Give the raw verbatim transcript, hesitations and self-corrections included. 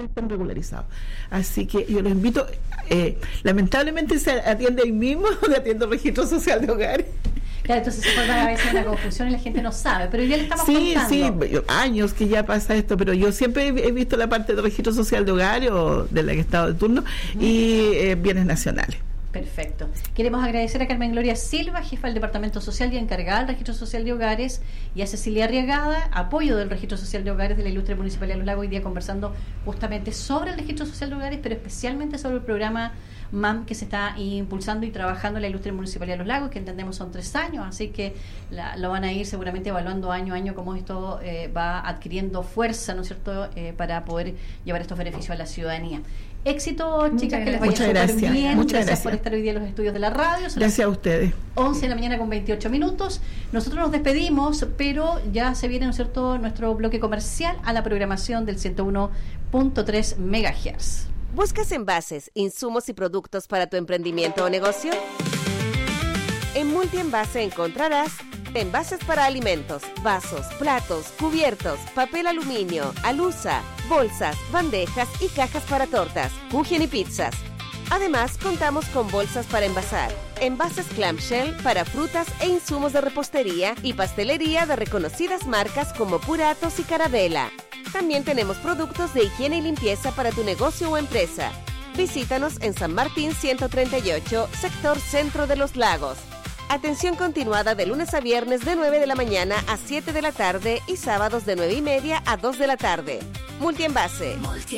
estén regularizados. Así que yo los invito, eh, lamentablemente se atiende ahí mismo, le atiendo el registro social de hogares. Claro, entonces se forma a veces una confusión y la gente no sabe, pero ya le estamos sí, contando. Sí, sí, años que ya pasa esto, pero yo siempre he visto la parte del registro social de hogares o del estado de turno uh-huh. y eh, bienes nacionales. Perfecto. Queremos agradecer a Carmen Gloria Silva, jefa del Departamento Social y encargada del Registro Social de Hogares, y a Cecilia Arriagada, apoyo del Registro Social de Hogares de la Ilustre Municipalidad de Los Lagos, hoy día conversando justamente sobre el Registro Social de Hogares, pero especialmente sobre el programa M A M que se está impulsando y trabajando en la Ilustre Municipalidad de Los Lagos, que entendemos son tres años, así que la, lo van a ir seguramente evaluando año a año cómo esto eh, va adquiriendo fuerza, ¿no es cierto?, eh, para poder llevar estos beneficios a la ciudadanía. Éxito, chicas, muchas que les vaya muchas súper gracias. bien. Muchas gracias, gracias por estar hoy día en los estudios de la radio. Son gracias a ustedes. once de la mañana con veintiocho minutos. Nosotros nos despedimos, pero ya se viene, ¿no es cierto?, nuestro bloque comercial a la programación del ciento uno punto tres megahertz. ¿Buscas envases, insumos y productos para tu emprendimiento o negocio? En Multienvase encontrarás envases para alimentos, vasos, platos, cubiertos, papel aluminio, alusa, bolsas, bandejas y cajas para tortas, kuchen y pizzas. Además, contamos con bolsas para envasar, envases clamshell para frutas e insumos de repostería y pastelería de reconocidas marcas como Puratos y Carabela. También tenemos productos de higiene y limpieza para tu negocio o empresa. Visítanos en San Martín ciento treinta y ocho, sector Centro de los Lagos. Atención continuada de lunes a viernes de nueve de la mañana a siete de la tarde y sábados de nueve y media a dos de la tarde. Multienvase.